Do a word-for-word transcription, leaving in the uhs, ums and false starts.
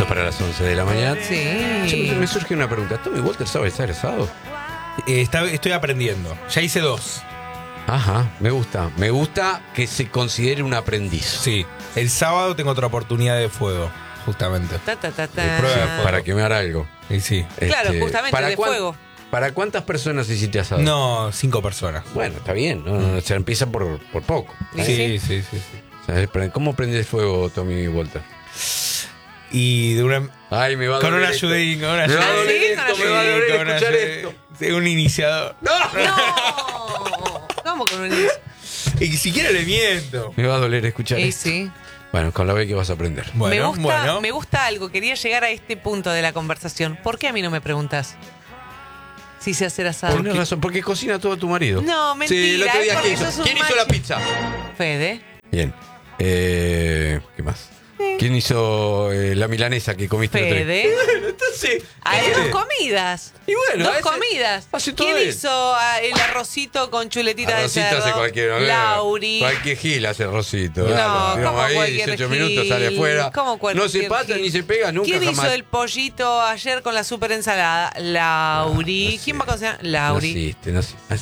Esto es para las once de la mañana. Sí. Che, me surge una pregunta. ¿Tommy Walter sabe estar asado? Eh, está- estoy aprendiendo. Ya hice dos. Ajá, me gusta. Me gusta que se considere un aprendiz. Sí. El sábado tengo otra oportunidad de fuego, justamente. Ta, ta, ta, ta. De prueba de fuego. Para quemar algo. Y sí. Claro, Este, justamente, ¿para de cuán- fuego. ¿Para cuántas personas hiciste asado? No, cinco personas. Bueno, está bien. No, no, se empieza por, por poco. Sí, sí, sí, sí. ¿Sabes? ¿Cómo prendes fuego, Tommy Walter? Y de una. Ay, me va a Con doler un esto. ayudín, con un Me va a ayudín. doler Sí, esto, con me va a ayudín, doler con escuchar ayudín. esto. Sí, un iniciador. ¡No! No. ¿Cómo con un inicio? Y ni siquiera le miento. Me va a doler escuchar Sí, esto. sí. Bueno, con la B que vas a aprender. Bueno, me, gusta, bueno. me gusta algo. Quería llegar a este punto de la conversación. ¿Por qué a mí no me preguntas si sé hacer asado? Tienes razón, porque cocina todo tu marido. No, mentira. Sí, el otro es día, porque ¿quién hizo, sos un ¿quién hizo macho. la pizza? Fede. Bien. Eh, ¿Qué más? ¿Quién hizo eh, la milanesa que comiste el otro día? Fede. Bueno, entonces. Hay ¿qué dos querés? comidas. Y bueno, dos ese- comidas. hace todo ¿Quién él. hizo ah, el arrocito con chuletitas de Arrocito cerdo? hace cualquiera. ¿no? Lauri. Cualquier gil hace arrocito. No, Digamos, como ahí cualquier dieciocho gil. minutos sale afuera. ¿Cómo cualquier No se pata gil? ni se pega nunca ¿Quién jamás. hizo el pollito ayer con la super ensalada? Lauri. No, no sé. ¿Quién va a cocinar? No Lauri. existe, no existe.